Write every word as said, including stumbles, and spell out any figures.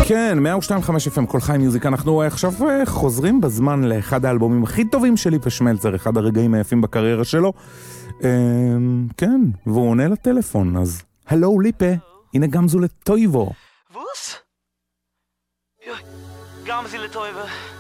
כן, מאה ושתיים נקודה חמש אף אם, כל חי מיוזיק. אנחנו עכשיו חוזרים בזמן לאחד האלבומים הכי טובים של ליפה שמלצר, אחד הרגעים היפים בקריירה שלו. כן, והוא עונה לטלפון, אז הלו ליפה, הנה גמזו לטויבו. ווס? יוי, גמזי לטויבו.